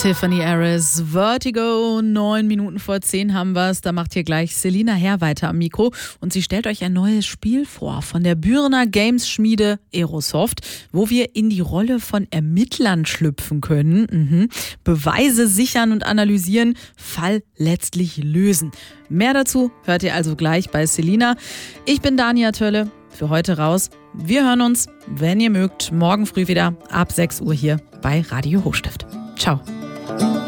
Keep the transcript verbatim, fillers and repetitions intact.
Tiffany Harris, Vertigo, neun Minuten vor zehn haben wir es. Da macht hier gleich Selina Herr weiter am Mikro und sie stellt euch ein neues Spiel vor von der Bürener Games-Schmiede Aerosoft, wo wir in die Rolle von Ermittlern schlüpfen können, mhm. Beweise sichern und analysieren, Fall letztlich lösen. Mehr dazu hört ihr also gleich bei Selina. Ich bin Dania Tölle, für heute raus. Wir hören uns, wenn ihr mögt, morgen früh wieder ab sechs Uhr hier bei Radio Hochstift. Ciao.